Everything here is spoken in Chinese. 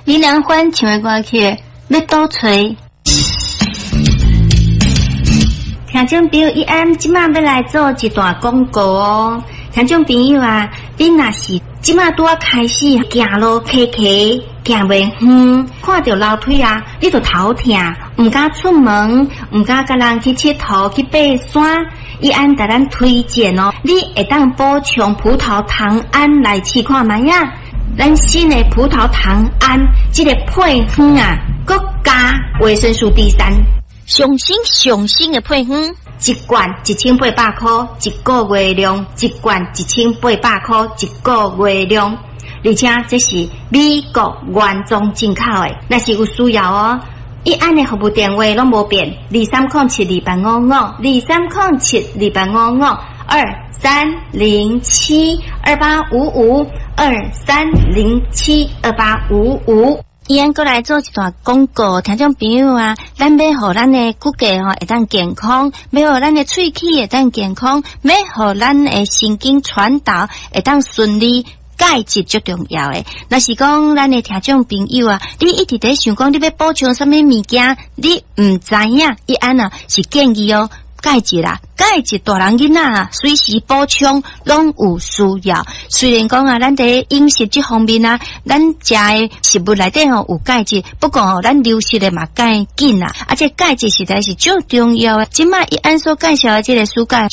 李良欢唱的歌曲要倒吹。听众朋友，伊安即马要来做一段广告哦。听众朋友啊，你若是即马拄啊开始行路骑骑行袂远，看到楼梯啊，你就头痛，唔敢出门，唔敢甲人去佚佗去爬山。伊安甲咱推荐哦，你会当补充葡萄糖胺来试看卖呀。咱新的葡萄糖胺这个配方啊，搁加维生素 B3。 上新的配方， 一罐1800块，一个月量；一罐1800块，一个月量。而且这是美国原装进口的，若是有需要哦。伊安的服务电话拢无变，23072855，23072855，23072855。 伊安过来做一段广告，听众朋友啊，咱要互咱的骨骼会当健康，要互咱的喙齿会当健康，要互咱的神经传导会当顺利。钙质最重要诶，若是讲咱的听众朋友啊，你一直在想讲你要补充什么物件，你唔知影，伊安啊是建议哦。钙质啦，钙质大人囡仔啊，随时补充拢有需要。虽然讲啊，咱在饮食这方面啊，咱食的食物内底吼有钙质，不过吼咱流失的嘛钙紧啊，而且钙质实在是最重要的。即卖伊按所介绍的这个蔬果